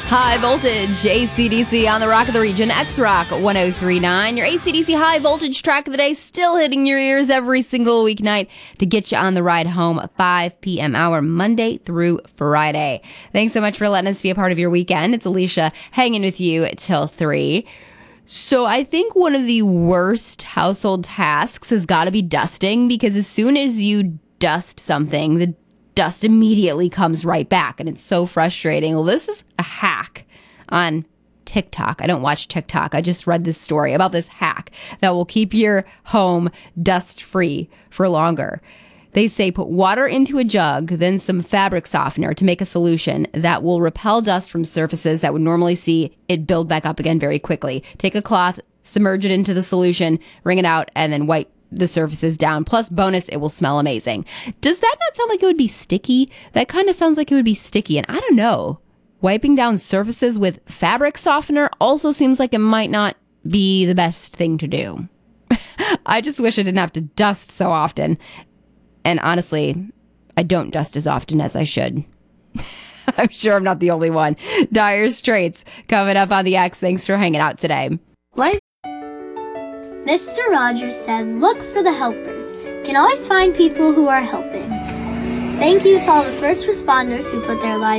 High voltage, AC/DC on the Rock of the Region, X-Rock 1039. Your AC/DC high voltage track of the day, still hitting your ears every single weeknight to get you on the ride home at 5 p.m. hour, Monday through Friday. Thanks so much for letting us be a part of your weekend. It's Alicia hanging with you till 3. So I think one of the worst household tasks has got to be dusting, because as soon as you dust something, the dust immediately comes right back, and it's so frustrating. Well, this is a hack on TikTok. I don't watch TikTok. I just read this story about this hack that will keep your home dust-free for longer. They say put water into a jug, then some fabric softener to make a solution that will repel dust from surfaces that would normally see it build back up again very quickly. Take a cloth, submerge it into the solution, wring it out, and then wipe the surfaces down. Plus, bonus, it will smell amazing. Does that not sound like it would be sticky? That kind of sounds like it would be sticky, and I don't know. Wiping down surfaces with fabric softener also seems like it might not be the best thing to do. I just wish I didn't have to dust so often. And honestly, I don't dust as often as I should. I'm sure I'm not the only one. Dire Straits coming up on the X. Thanks for hanging out today. What? Mr. Rogers said, look for the helpers. You can always find people who are helping. Thank you to all the first responders who put their lives